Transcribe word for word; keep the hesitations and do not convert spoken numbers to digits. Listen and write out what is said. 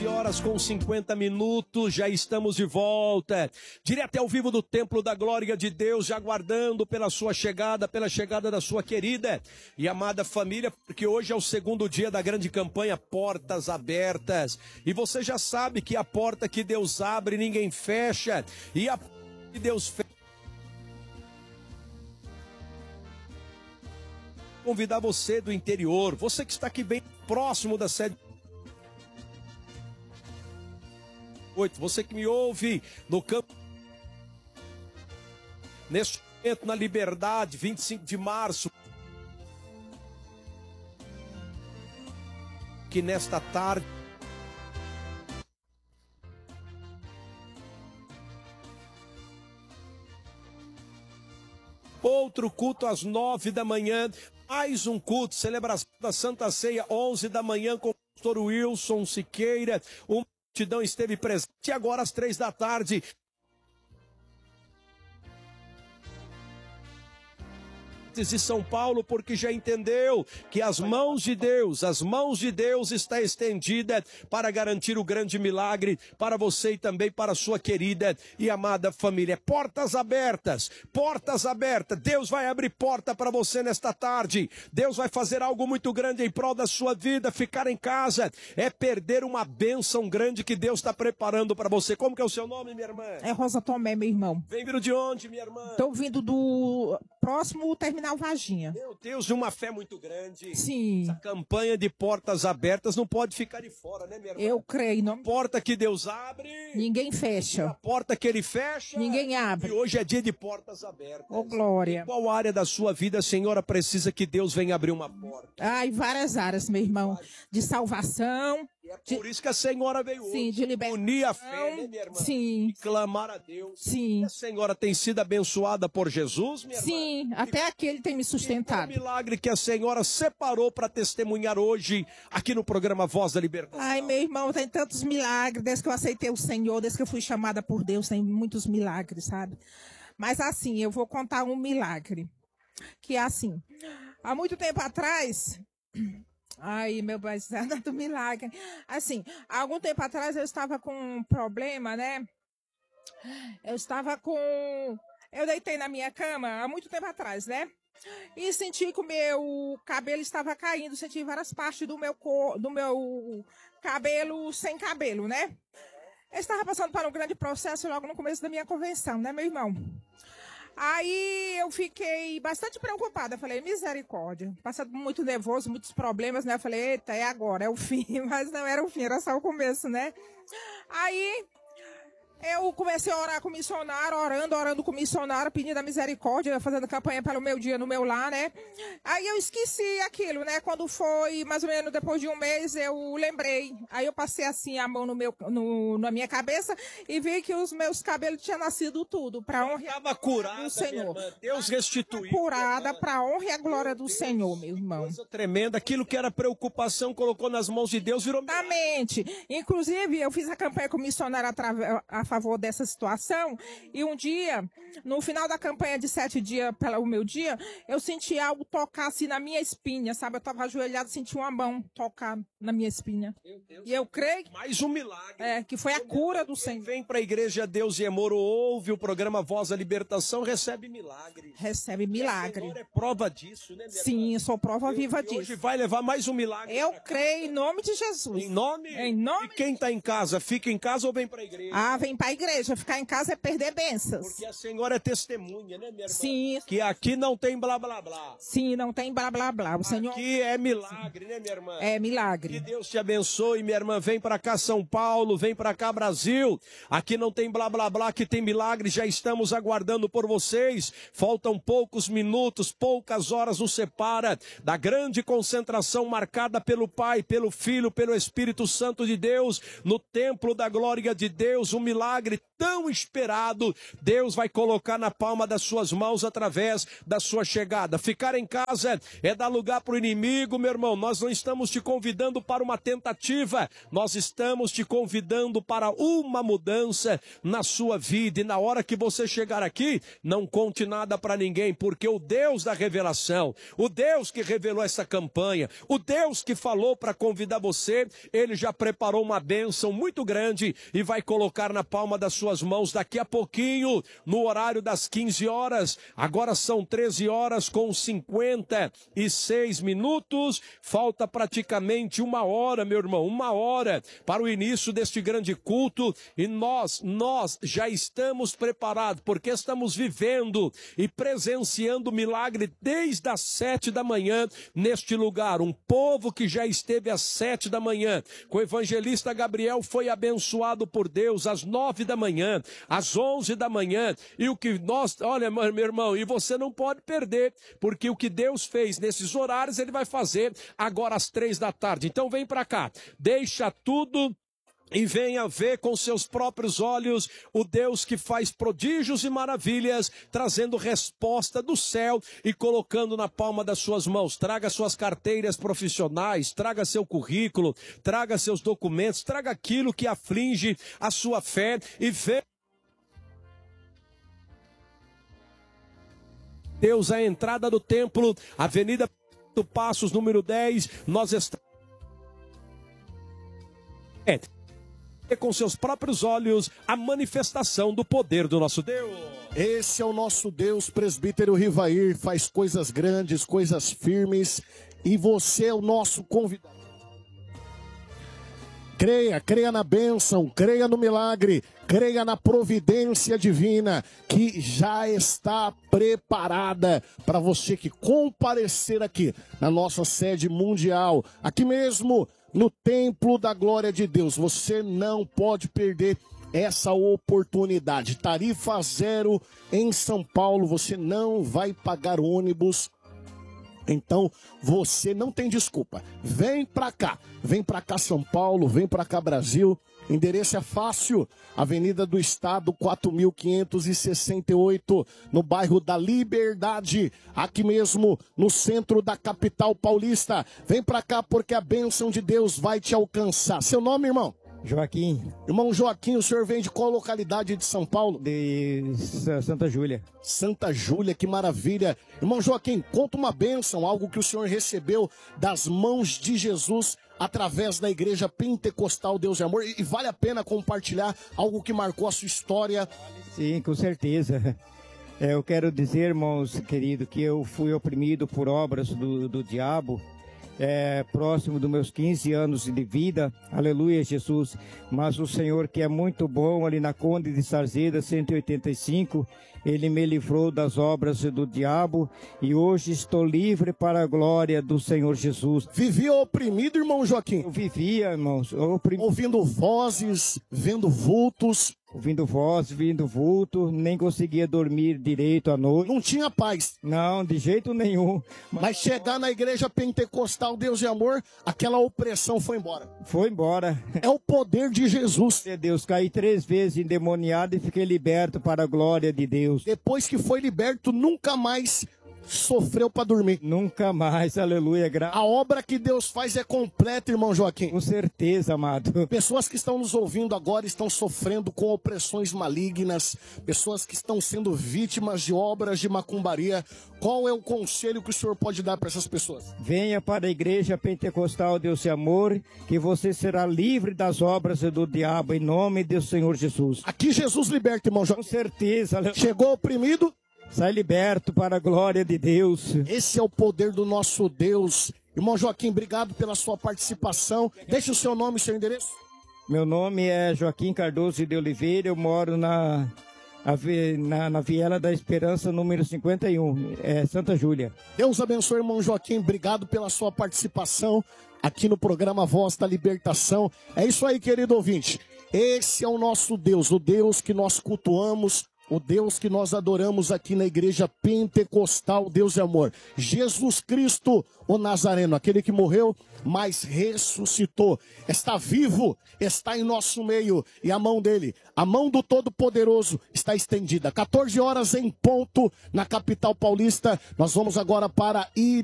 onze horas com cinquenta minutos, já estamos de volta, direto ao vivo do Templo da Glória de Deus, já aguardando pela sua chegada, pela chegada da sua querida e amada família, porque hoje é o segundo dia da grande campanha Portas Abertas, e você já sabe que a porta que Deus abre, ninguém fecha, e a porta que Deus fecha, convidar você do interior, você que está aqui bem próximo da sede oito, você que me ouve no campo, neste momento na Liberdade, vinte e cinco de março, que nesta tarde outro culto às nove da manhã, mais um culto, celebração da Santa Ceia, onze da manhã, com o pastor Wilson Siqueira, uma multidão esteve presente, e agora às três da tarde, de São Paulo, porque já entendeu que as mãos de Deus, as mãos de Deus está estendida para garantir o grande milagre para você e também para a sua querida e amada família. Portas abertas, portas abertas. Deus vai abrir porta para você nesta tarde. Deus vai fazer algo muito grande em prol da sua vida. Ficar em casa é perder uma bênção grande que Deus está preparando para você. Como que é o seu nome, minha irmã? É Rosa Tomé, meu irmão. Vem vindo de onde, minha irmã? Estou vindo do próximo terminal Varginha. Meu Deus, de uma fé muito grande. Sim. Essa campanha de portas abertas não pode ficar de fora, né, minha irmã? Eu creio. Não... A porta que Deus abre, ninguém fecha. A porta que Ele fecha, ninguém abre. E hoje é dia de portas abertas. Ô, glória. Em qual área da sua vida a senhora precisa que Deus venha abrir uma porta? Ah, em várias áreas, meu irmão. De salvação. E é por de... isso que a senhora veio Sim, hoje. de libertação. Unir a fé, né, minha irmã? Sim. E clamar a Deus. Sim. A senhora tem sido abençoada por Jesus, minha irmã? Sim, até aqui Ele tem me sustentado. E o milagre que a senhora separou para testemunhar hoje aqui no programa Voz da Libertação. Ai, meu irmão, tem tantos milagres. Desde que eu aceitei o Senhor, desde que eu fui chamada por Deus, tem muitos milagres, sabe? Mas assim, eu vou contar um milagre. Que é assim, há muito tempo atrás... Ai, meu pai, do milagre. Assim, há algum tempo atrás eu estava com um problema, né? Eu estava com... Eu deitei na minha cama há muito tempo atrás, né? E senti que o meu cabelo estava caindo. Senti várias partes do meu, cor... do meu cabelo sem cabelo, né? Eu estava passando por um grande processo logo no começo da minha convenção, né, meu irmão? Aí eu fiquei bastante preocupada, falei, misericórdia, passando muito nervoso, muitos problemas, né, eu falei, eita, é agora, é o fim, mas não era o fim, era só o começo, né. Aí eu comecei a orar com o missionário, orando, orando com o missionário, pedindo a misericórdia, fazendo campanha pelo meu dia no meu lar, né. Aí eu esqueci aquilo, né, quando foi mais ou menos depois de um mês, eu lembrei. Aí eu passei assim a mão no meu, no, na minha cabeça e vi que os meus cabelos tinham nascido tudo, para honra e a glória do Senhor. Deus restituiu. Curada para honra e a glória do Senhor, meu irmão. Coisa tremenda, aquilo que era preocupação, colocou nas mãos de Deus, virou... Exatamente. Inclusive, eu fiz a campanha com o missionário a, a favor dessa situação, e um dia, no final da campanha de sete dias, pelo meu dia, eu senti algo tocar assim na minha espinha, sabe? Eu estava ajoelhado, senti uma mão tocar na minha espinha. E eu creio... Mais um milagre. É, que foi a cura do Senhor. Vem para a Igreja Deus e Amor, ouve o programa Voz da Libertação, recebe milagre. Recebe milagre. É prova disso, né, minha Sim, irmã? eu sou prova eu, viva disso. Hoje vai levar mais um milagre. Eu creio em nome de Jesus. Em nome? Em nome. E quem está em casa, fica em casa ou vem para a igreja? Ah, vem para a igreja. Ficar em casa é perder bênçãos. Porque a senhora é testemunha, né, minha irmã? Sim. Que aqui não tem blá, blá, blá. Sim, não tem blá, blá, blá. O Senhor... Aqui é milagre, né, minha irmã? É milagre. Que Deus te abençoe, minha irmã. Vem para cá, São Paulo. Vem para cá, Brasil. Aqui não tem blá, blá, blá, que tem milagre. Já estamos aguardando por vocês. Faltam poucos minutos, poucas horas nos separa da grande concentração marcada pelo Pai, pelo Filho, pelo Espírito Santo de Deus, no templo da glória de Deus. Um milagre tão tão esperado, Deus vai colocar na palma das suas mãos através da sua chegada. Ficar em casa é dar lugar para o inimigo, meu irmão. Nós não estamos te convidando para uma tentativa, nós estamos te convidando para uma mudança na sua vida. E na hora que você chegar aqui, não conte nada para ninguém, porque o Deus da revelação, o Deus que revelou essa campanha, o Deus que falou para convidar você, ele já preparou uma bênção muito grande e vai colocar na palma das suas mãos daqui a pouquinho, no horário das quinze horas. Agora são treze horas com cinquenta e seis minutos. Falta praticamente uma hora, meu irmão, uma hora para o início deste grande culto. E nós, nós já estamos preparados, porque estamos vivendo e presenciando o milagre desde as sete da manhã neste lugar. Um povo que já esteve às sete da manhã com o evangelista Gabriel foi abençoado por Deus às nove da manhã, às onze da manhã. E o que nós, olha, meu irmão, e você não pode perder, porque o que Deus fez nesses horários, ele vai fazer agora às três da tarde. Então vem para cá, deixa tudo e venha ver com seus próprios olhos o Deus que faz prodígios e maravilhas, trazendo resposta do céu e colocando na palma das suas mãos. Traga suas carteiras profissionais, traga seu currículo, traga seus documentos, traga aquilo que aflige a sua fé e venha Deus, a entrada do templo, Avenida do Passos, número dez, nós estamos é, com seus próprios olhos a manifestação do poder do nosso Deus. Esse é o nosso Deus, presbítero Rivair, faz coisas grandes, coisas firmes, e você é o nosso convidado. Creia, creia na bênção, creia no milagre, creia na providência divina que já está preparada para você que comparecer aqui na nossa sede mundial, aqui mesmo no Templo da Glória de Deus. Você não pode perder essa oportunidade. Tarifa zero em São Paulo, você não vai pagar ônibus. Então, você não tem desculpa. Vem pra cá. Vem pra cá, São Paulo. Vem pra cá, Brasil. Endereço é fácil. Avenida do Estado, quatro mil quinhentos e sessenta e oito, no bairro da Liberdade, aqui mesmo no centro da capital paulista. Vem pra cá porque a bênção de Deus vai te alcançar. Seu nome, irmão? Joaquim. Irmão Joaquim, o senhor vem de qual localidade de São Paulo? De Santa Júlia. Santa Júlia, que maravilha. Irmão Joaquim, conta uma bênção, algo que o senhor recebeu das mãos de Jesus através da Igreja Pentecostal Deus e Amor. E vale a pena compartilhar algo que marcou a sua história. Sim, com certeza. É, eu quero dizer, irmãos queridos, que eu fui oprimido por obras do, do diabo. É, próximo dos meus quinze anos de vida, aleluia Jesus, mas o Senhor que é muito bom, ali na Conde de Sarzeda, cento e oitenta e cinco, Ele me livrou das obras do diabo e hoje estou livre para a glória do Senhor Jesus. Vivia oprimido, irmão Joaquim? Eu vivia, irmãos, oprimido. Ouvindo vozes, vendo vultos. Ouvindo voz, vindo vulto, nem conseguia dormir direito à noite. Não tinha paz. Não, de jeito nenhum. Mas, Mas chegar na Igreja Pentecostal Deus e Amor, aquela opressão foi embora. Foi embora. É o poder de Jesus. Deus, caí três vezes endemoniado e fiquei liberto para a glória de Deus. Depois que foi liberto, nunca mais sofreu para dormir. Nunca mais, aleluia. Gra... A obra que Deus faz é completa, irmão Joaquim. Com certeza, amado. Pessoas que estão nos ouvindo agora estão sofrendo com opressões malignas, pessoas que estão sendo vítimas de obras de macumbaria. Qual é o conselho que o senhor pode dar para essas pessoas? Venha para a Igreja Pentecostal Deus e Amor, que você será livre das obras do diabo, em nome do Senhor Jesus. Aqui Jesus liberta, irmão Joaquim. Com certeza. Ale... Chegou oprimido? Sai liberto para a glória de Deus. Esse é o poder do nosso Deus. Irmão Joaquim, obrigado pela sua participação. Deixa o seu nome e seu endereço. Meu nome é Joaquim Cardoso de Oliveira. Eu moro na, na, na Viela da Esperança, número cinquenta e um, é Santa Júlia. Deus abençoe, irmão Joaquim. Obrigado pela sua participação aqui no programa Voz da Libertação. É isso aí, querido ouvinte. Esse é o nosso Deus, o Deus que nós cultuamos o Deus que nós adoramos aqui na igreja pentecostal, Deus é amor. Jesus Cristo, o Nazareno, aquele que morreu, mas ressuscitou. Está vivo, está em nosso meio. E a mão dele, a mão do Todo-Poderoso, está estendida. quatorze horas em ponto, na capital paulista. Nós vamos agora para